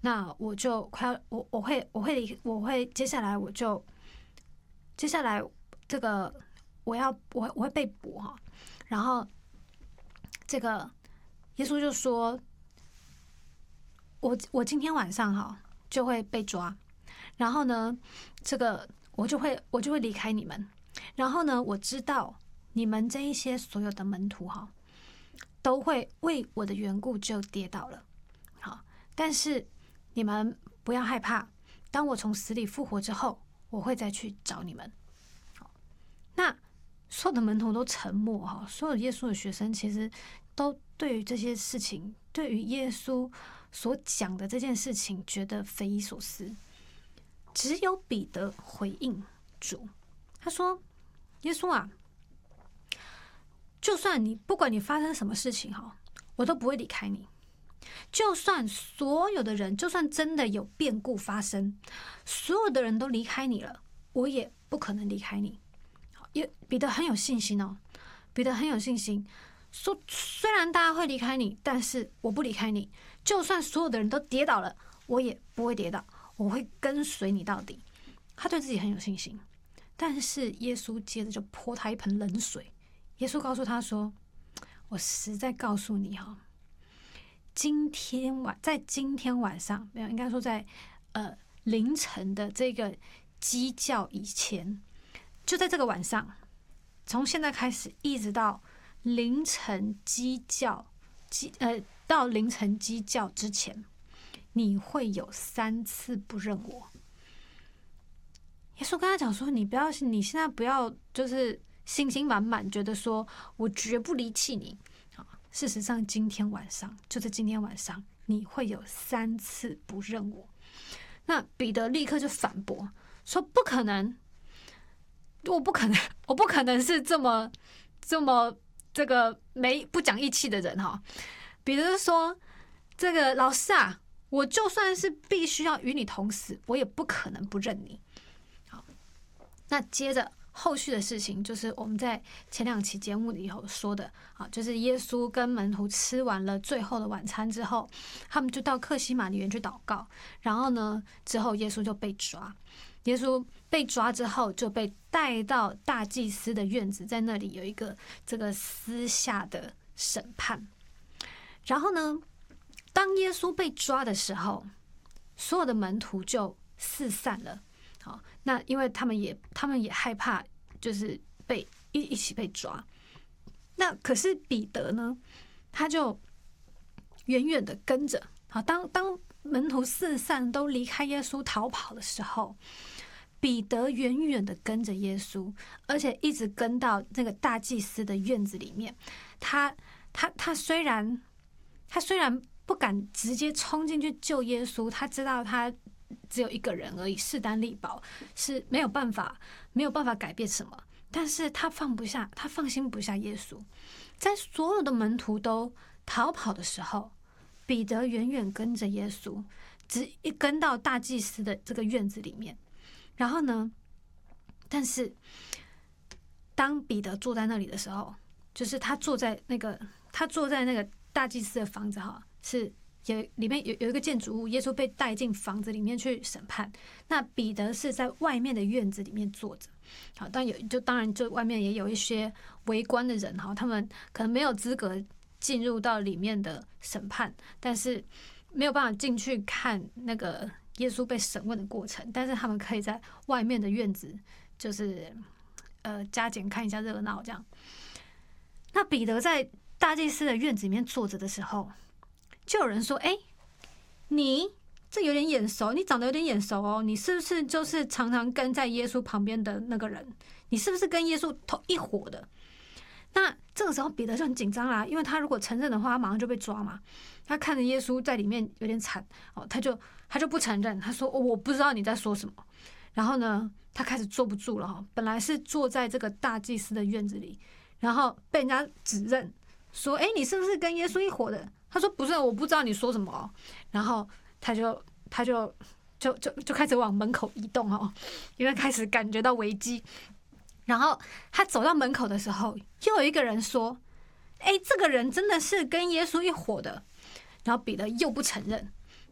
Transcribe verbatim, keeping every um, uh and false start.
那我就快要我我会我会离我会接下来我就接下来这个我要我我会被捕哈，然后这个耶稣就说，我我今天晚上哈就会被抓，然后呢，这个我就会我就会离开你们，然后呢，我知道你们这一些所有的门徒哈，都会为我的缘故就跌倒了，好，但是你们不要害怕，当我从死里复活之后，我会再去找你们。好，那所有的门徒都沉默哈，所有耶稣的学生其实都对于这些事情，对于耶稣所讲的这件事情觉得匪夷所思。只有彼得回应主，他说：“耶稣啊，就算你不管你发生什么事情哈，我都不会离开你。就算所有的人，就算真的有变故发生，所有的人都离开你了，我也不可能离开你。”也彼得很有信心哦，彼得很有信心，说虽然大家会离开你，但是我不离开你。就算所有的人都跌倒了，我也不会跌倒，我会跟随你到底。他对自己很有信心，但是耶稣接着就泼他一盆冷水。耶稣告诉他说：“我实在告诉你哈，今天晚在今天晚上，没有应该说在呃凌晨的这个鸡叫以前。”就在这个晚上，从现在开始一直到凌晨鸡叫，鸡呃到凌晨鸡叫之前，你会有三次不认我。耶稣跟他讲说：“你不要，你现在不要就是信心满满，觉得说我绝不离弃你。事实上，今天晚上就在今天晚上，你会有三次不认我。”那彼得立刻就反驳说：“不可能。”我不可能，我不可能是这么这么这个没不讲义气的人哈。彼得说：“这个老师啊，我就算是必须要与你同死，我也不可能不认你。”好，那接着后续的事情就是我们在前两期节目里头说的，好，就是耶稣跟门徒吃完了最后的晚餐之后，他们就到客西马尼园去祷告，然后呢，之后耶稣就被抓。耶稣被抓之后，就被带到大祭司的院子，在那里有一个这个私下的审判。然后呢，当耶稣被抓的时候，所有的门徒就四散了。好，那因为他们也他们也害怕，就是被一一起被抓。那可是彼得呢，他就远远的跟着。好，当当门徒四散都离开耶稣逃跑的时候，彼得远远的跟着耶稣，而且一直跟到那个大祭司的院子里面。他他他虽然他虽然不敢直接冲进去救耶稣，他知道他只有一个人而已，势单力薄，是没有办法没有办法改变什么。但是他放不下，他放心不下耶稣。在所有的门徒都逃跑的时候，彼得远远跟着耶稣，只一跟到大祭司的这个院子里面。然后呢，但是当彼得坐在那里的时候，就是他坐在那个他坐在那个大祭司的房子哈，是有里面有有一个建筑物，耶稣被带进房子里面去审判。那彼得是在外面的院子里面坐着。好，但有就当然就外面也有一些围观的人哈，他们可能没有资格进入到里面的审判，但是没有办法进去看那个耶稣被审问的过程，但是他们可以在外面的院子，就是呃加减看一下热闹这样。那彼得在大祭司的院子里面坐着的时候，就有人说：“哎、欸，你这有点眼熟，你长得有点眼熟哦，你是不是就是常常跟在耶稣旁边的那个人？你是不是跟耶稣同一伙的？”那这个时候彼得就很紧张啦，因为他如果承认的话，他马上就被抓嘛。他看着耶稣在里面有点惨哦，他就他就不承认，他说、哦、我不知道你在说什么。然后呢，他开始坐不住了哈，本来是坐在这个大祭司的院子里，然后被人家指认说：“哎，你是不是跟耶稣一伙的？”他说：“不是，我不知道你说什么哦。”然后他就他就就就就开始往门口移动哦，因为开始感觉到危机。然后他走到门口的时候，又有一个人说：“哎，这个人真的是跟耶稣一伙的。”然后彼得又不承认，